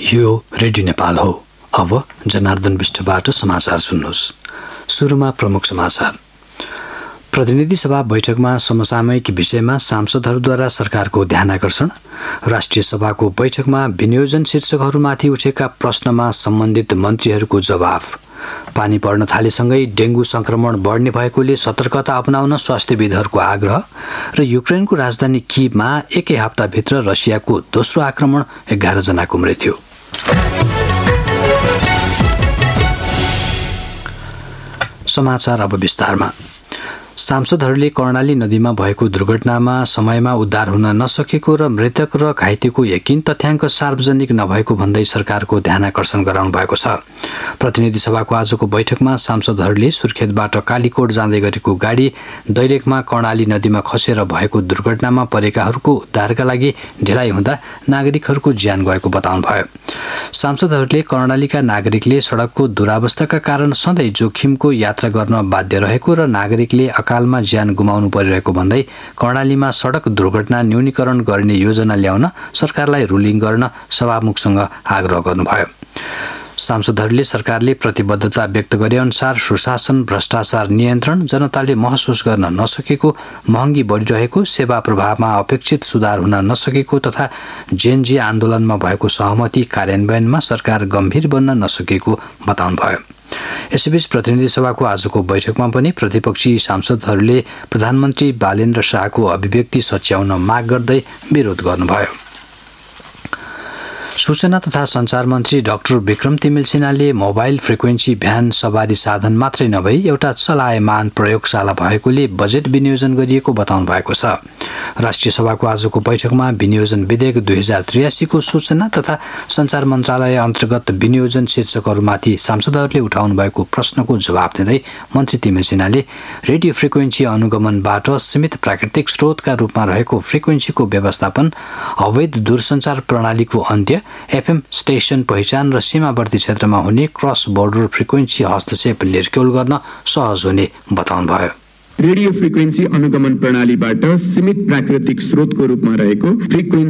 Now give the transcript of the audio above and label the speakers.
Speaker 1: यो रेडियो नेपाल हो। अब जनार्दन विष्टबाट समाचार सुन्नुहोस्। सुरुमा प्रमुख समाचार। प्रतिनिधि सभा बैठकमा समसामयिक विषयमा सांसदहरूद्वारा सरकारको ध्यानाकर्षण। राष्ट्रिय सभाको बैठकमा विनियोजन शीर्षकहरूमाथि उठेका प्रश्नमा सम्बन्धित मन्त्रीहरूको जवाफ। पानी पर्न थालेसँगै डेङ्गु संक्रमण बढ्ने भएकोले सतर्कता अपनाउन स्वास्थ्यविदहरूको आग्रह र युक्रेनको राजधानी किभमा एकै हप्ताभित्र रसियाको दोस्रो आक्रमण 11 जनाको मृत्यु। समाचार अब विस्तारमा। सांसदहरूले कर्णाली नदीमा भएको दुर्घटनामा समयमा उद्धार हुन नसकेको र मृतक र घाइतेको यकिन तथ्याङ्क सार्वजनिक नभएको भन्दै सरकारको ध्यानाकर्षण गराउनु भएको छ। प्रतिनिधि सभाको आजको बैठकमा सांसदहरूले सुर्खेतबाट कालीकोट जाँदै गरेको गाडी दैलेखमा कर्णाली नदीमा खसेर भएको दुर्घटनामा परेकाहरूको उद्धारका लागि ढिलाइ हुँदा नागरिकहरूको ज्यान गएको बताउनु भयो। सांसदहरूले कर्णालीका नागरिकले सडकको दुरावस्थाका कारण सधैँ जोखिमको यात्रा गर्न बाध्य रहेको र नागरिकले अकालमा ज्यान गुमाउनु परिरहेको भन्दै कर्णालीमा सडक दुर्घटना न्यूनीकरण गर्ने योजना ल्याउन सरकारलाई रुलिङ गर्न सभामुखसँग आग्रह गर्नुभयो। सांसदहरूले सरकारले प्रतिबद्धता व्यक्त गरे अनुसार सुशासन, भ्रष्टाचार नियन्त्रण, जनताले महसुस गर्न नसकेको महँगी बढिरहेको, सेवा प्रभावमा अपेक्षित सुधार हुन नसकेको तथा जेनजी आन्दोलनमा भएको सहमति कार्यान्वयनमा सरकार गम्भीर बन्न नसकेको बताउनुभयो। यसैबीच प्रतिनिधि सभाको आजको बैठकमा पनि प्रतिपक्षी सांसदहरूले प्रधानमन्त्री बालेन्द्र शाहको अभिव्यक्ति सच्याउन माग गर्दै विरोध गर्नुभयो। सूचना तथा सञ्चार मन्त्री डाक्टर विक्रम तिमिल सिन्हाले मोबाइल फ्रिक्वेन्सी भ्यान सवारी साधन मात्रै नभई एउटा चलायमान प्रयोगशाला भएकोले बजेट विनियोजन गरिएको बताउनु भएको छ। राष्ट्रिय सभाको आजको बैठकमा विनियोजन विधेयक 2083 को सूचना तथा सञ्चार मन्त्रालय अन्तर्गत विनियोजन शीर्षकहरूमाथि सांसदहरूले उठाउनु भएको प्रश्नको जवाब दिँदै मन्त्री तिमिल सिन्हाले रेडियो फ्रिक्वेन्सी अनुगमनबाट सीमित प्राकृतिक स्रोतका रूपमा रहेको फ्रिक्वेन्सीको व्यवस्थापन, अवैध दूरसञ्चार प्रणालीको अन्त्य, एफएम स्टेशन पहिचान र सीमावर्ती क्षेत्रमा हुने क्रस बोर्डर फ्रिक्वेन्सी हस्तक्षेप निर्क्युल गर्न सहज हुने बताउनुभयो।
Speaker 2: रेडियो फ्रिक्वेन्सी अनुगमन प्रणालीबाट सीमित प्राकृतिक स्रोतको रूपमा रहेको फ्रिक्वेन्सी